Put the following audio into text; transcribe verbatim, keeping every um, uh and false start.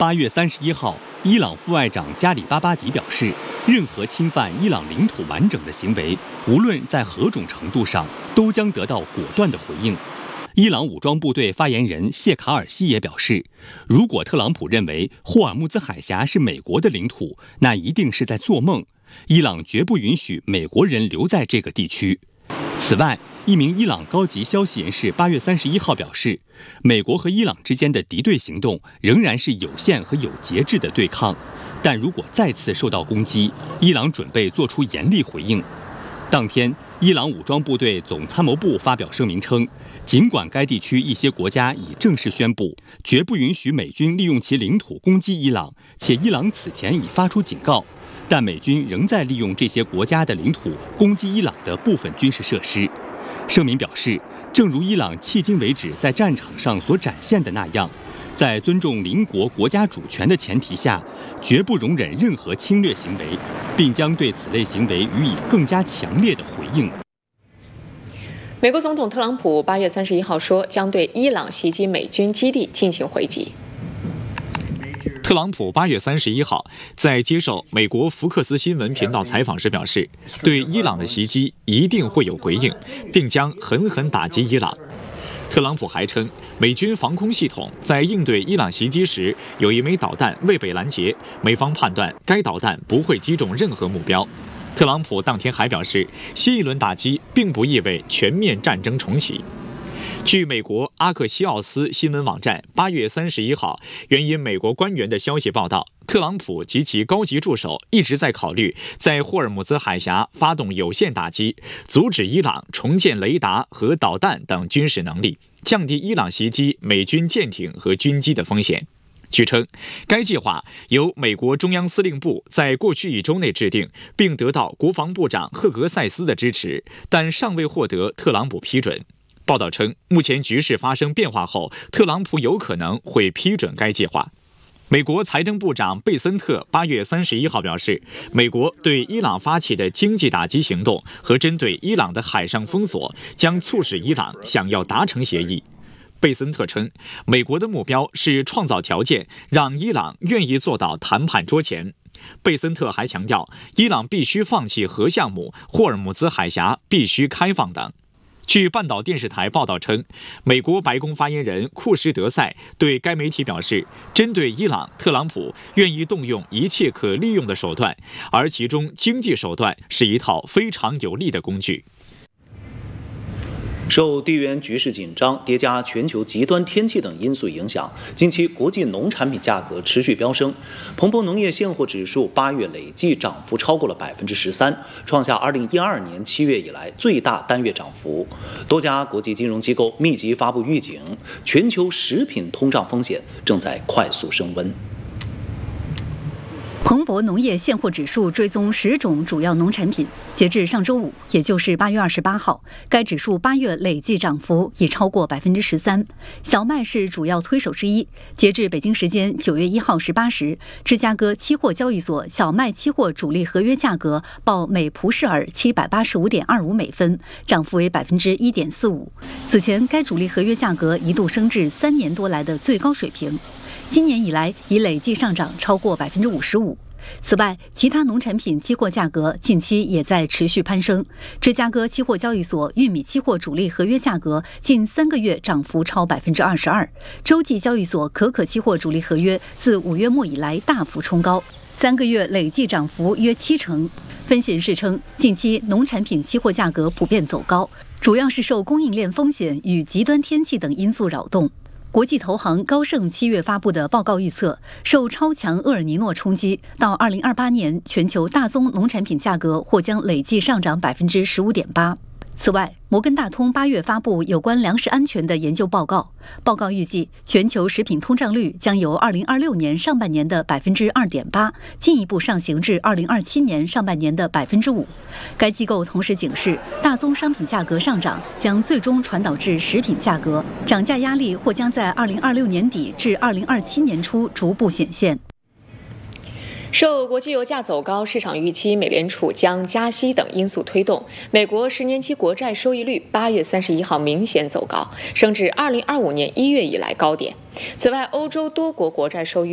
八月三十一号，伊朗副外长加里巴巴迪表示，任何侵犯伊朗领土完整的行为，无论在何种程度上，都将得到果断的回应。伊朗武装部队发言人谢卡尔西也表示，如果特朗普认为霍尔木兹海峡是美国的领土，那一定是在做梦。伊朗绝不允许美国人留在这个地区。此外，一名伊朗高级消息人士八月三十一号表示，美国和伊朗之间的敌对行动仍然是有限和有节制的对抗，但如果再次受到攻击，伊朗准备做出严厉回应。当天，伊朗武装部队总参谋部发表声明称，尽管该地区一些国家已正式宣布绝不允许美军利用其领土攻击伊朗，且伊朗此前已发出警告，但美军仍在利用这些国家的领土攻击伊朗的部分军事设施。声明表示，正如伊朗迄今为止在战场上所展现的那样，在尊重邻国国家主权的前提下，绝不容忍任何侵略行为，并将对此类行为予以更加强烈的回应。 美国总统特朗普八月三十一号说，将对伊朗袭击美军基地进行回击。 特朗普八月三十一号在接受美国福克斯新闻频道采访时表示，对伊朗的袭击一定会有回应，并将狠狠打击伊朗。特朗普还称，美军防空系统在应对伊朗袭击时，有一枚导弹未被拦截，美方判断该导弹不会击中任何目标。特朗普当天还表示，新一轮打击并不意味全面战争重启。据美国阿克西奥斯新闻网站八月三十一号援引美国官员的消息报道，特朗普及其高级助手一直在考虑在霍尔木兹海峡发动有限打击，阻止伊朗重建雷达和导弹等军事能力，降低伊朗袭击美军舰艇和军机的风险。据称，该计划由美国中央司令部在过去一周内制定，并得到国防部长赫格塞斯的支持，但尚未获得特朗普批准。报道称，目前局势发生变化后，特朗普有可能会批准该计划。美国财政部长贝森特八月三十一号表示，美国对伊朗发起的经济打击行动和针对伊朗的海上封锁将促使伊朗想要达成协议。贝森特称，美国的目标是创造条件，让伊朗愿意坐到谈判桌前。贝森特还强调，伊朗必须放弃核项目，霍尔木兹海峡必须开放等。据半岛电视台报道称，美国白宫发言人库什德塞对该媒体表示，针对伊朗，特朗普愿意动用一切可利用的手段，而其中经济手段是一套非常有力的工具。 受地缘局势紧张叠加全球极端天气等因素影响，近期国际农产品价格持续飙升。彭博农业现货指数八月累计涨幅超过了百分之十三，创下二零一二年七月以来最大单月涨幅。多家国际金融机构密集发布预警，全球食品通胀风险正在快速升温。 彭博农业现货指数追踪十种主要农产品，截至上周五，也就是八月二十八号，该指数八月累计涨幅已超过百分之十三。小麦是主要推手之一。截至北京时间九月一号十八时，芝加哥期货交易所小麦期货主力合约价格报每蒲氏尔七百八十五点二五美分，涨幅为百分之一点四五。此前，该主力合约价格一度升至三年多来的最高水平。今年以来已累计上涨超过百分之五十五。此外，其他农产品期货价格近期也在持续攀升。芝加哥期货交易所玉米期货主力合约价格近三个月涨幅超百分之二十二。洲际交易所可可期货主力合约自五月末以来大幅冲高，三个月累计涨幅约七成。分析人士称，近期农产品期货价格普遍走高，主要是受供应链风险与极端天气等因素扰动。国际投行高盛七月发布的报告预测，受超强厄尔尼诺冲击，到二零二八年，全球大宗农产品价格或将累计上涨百分之十五点八。此外，摩根大通八月发布有关粮食安全的研究报告，报告预计全球食品通胀率将由二零二六年上半年的百分之二点八进一步上行至二零二七年上半年的百分之五。该机构同时警示，大宗商品价格上涨将最终传导至食品价格，涨价压力或将在二零二六年底至二零二七年初逐步显现。 受国际油价走高、市场预期美联储将加息等因素推动，美国十年期国债收益率八月三十一号明显走高，升至二零二五年一月以来高点。此外，欧洲多国国债收益